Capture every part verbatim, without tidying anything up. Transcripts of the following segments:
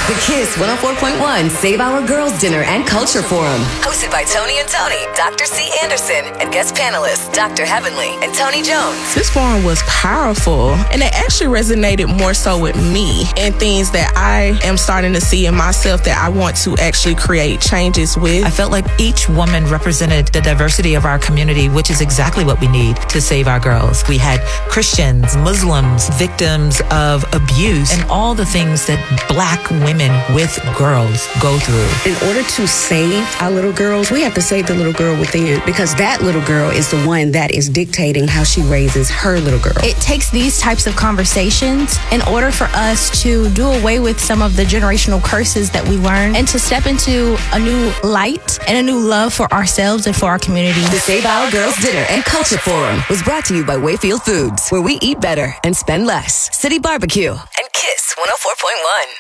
The Kiss one oh four point one Save Our Girls Dinner and Culture Forum. Hosted by Tony and Tony, Doctor C. Anderson, and guest panelists Doctor Heavenly and Tony Jones. This forum was powerful, and it actually resonated more so with me and things that I am starting to see in myself that I want to actually create changes with. I felt like each woman represented the diversity of our community, which is exactly what we need to save our girls. We had Christians, Muslims, victims of abuse, and all the things that Black women with girls go through. In order to save our little girls, we have to save the little girl within, because that little girl is the one that is dictating how she raises her little girl. It takes these types of conversations in order for us to do away with some of the generational curses that we learn and to step into a new light and a new love for ourselves and for our community. The Save Our Girls Dinner and Culture Forum was brought to you by Wayfield Foods, where we eat better and spend less. City Barbecue and Kiss one oh four point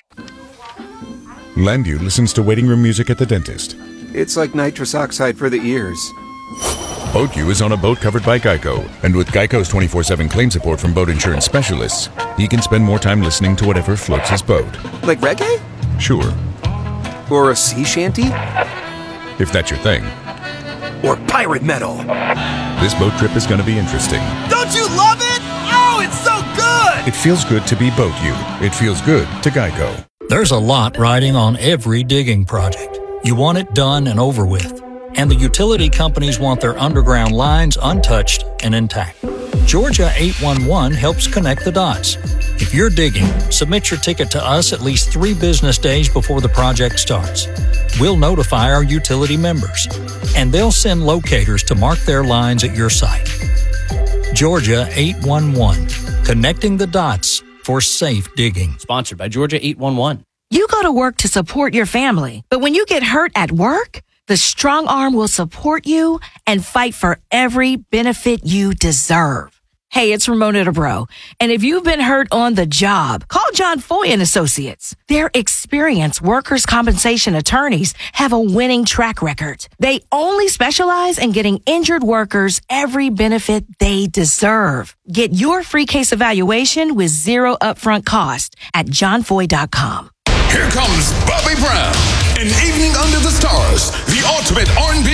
one. Landu listens to waiting room music at the dentist. It's like nitrous oxide for the ears. BoatU is on a boat covered by Geico, and with Geico's twenty-four seven claim support from boat insurance specialists, he can spend more time listening to whatever floats his boat. Like reggae? Sure. Or a sea shanty? If that's your thing. Or pirate metal? This boat trip is going to be interesting. Don't you love it? Oh, it's so good! It feels good to be BoatU. It feels good to Geico. There's a lot riding on every digging project. You want it done and over with. And the utility companies want their underground lines untouched and intact. Georgia eight one one helps connect the dots. If you're digging, submit your ticket to us at least three business days before the project starts. We'll notify our utility members, and they'll send locators to mark their lines at your site. Georgia eight one one, connecting the dots for safe digging. Sponsored by Georgia eight one one. You go to work to support your family, but when you get hurt at work, the Strong Arm will support you and fight for every benefit you deserve. Hey, it's Ramona DeBro. And if you've been hurt on the job, call John Foy and Associates. Their experienced workers' compensation attorneys have a winning track record. They only specialize in getting injured workers every benefit they deserve. Get your free case evaluation with zero upfront cost at john foy dot com. Here comes Bobby Brown. An Evening Under the Stars, the ultimate R and B